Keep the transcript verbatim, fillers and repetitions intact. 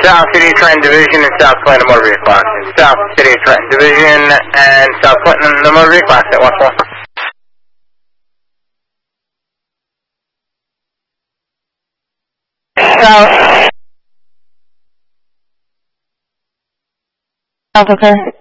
South City Trenton Division and South Clinton Motor Vehicle Accident. South City Trenton Division and South Clinton the Motor Vehicle Accident. one four. South. South, okay.